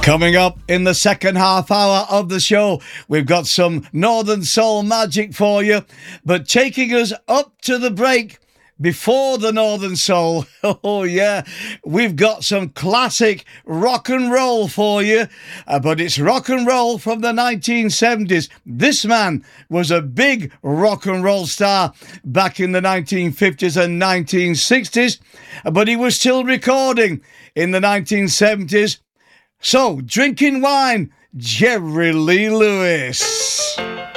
Coming up in the second half hour of the show, we've got some Northern Soul magic for you, but taking us up to the break before the Northern Soul, oh yeah, we've got some classic rock and roll for you, but it's rock and roll from the 1970s. This man was a big rock and roll star back in the 1950s and 1960s, but he was still recording in the 1970s. So, drinking wine, Jerry Lee Lewis.